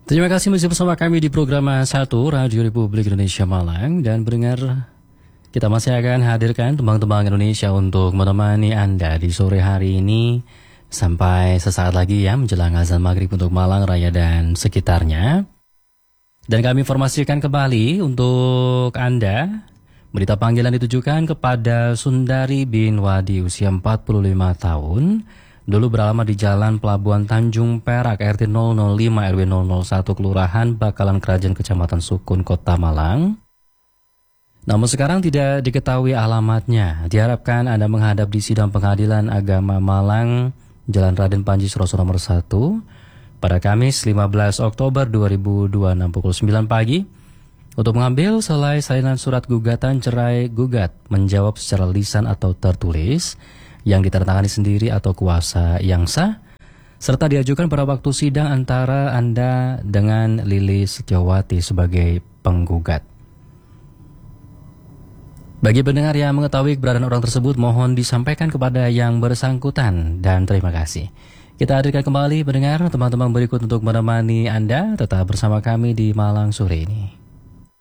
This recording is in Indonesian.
Terima kasih masih bersama kami di program 1 Radio Republik Indonesia Malang. Dan pendengar, kita masih akan hadirkan tembang-tembang Indonesia untuk menemani Anda di sore hari ini sampai sesaat lagi ya, menjelang azan maghrib untuk Malang Raya dan sekitarnya. Dan kami informasikan kembali untuk Anda, berita panggilan ditujukan kepada Sundari bin Wadi usia 45 tahun. Dulu beralamat di Jalan Pelabuhan Tanjung Perak, RT 005 RW 001, Kelurahan Bakalan Kerajaan, Kecamatan Sukun, Kota Malang. Namun sekarang tidak diketahui alamatnya. Diharapkan Anda menghadap di sidang Pengadilan Agama Malang, Jalan Raden Panji Suroso nomor 1, pada Kamis 15 Oktober 2026 pukul 9 pagi untuk mengambil selai salinan surat gugatan cerai gugat menjawab secara lisan atau tertulis yang ditandatangani sendiri atau kuasa yang sah, serta diajukan pada waktu sidang antara Anda dengan Lilis Setiawati sebagai penggugat. Bagi pendengar yang mengetahui keberadaan orang tersebut, mohon disampaikan kepada yang bersangkutan dan terima kasih. Kita hadirkan kembali pendengar teman-teman berikut untuk menemani Anda tetap bersama kami di Malang sore ini.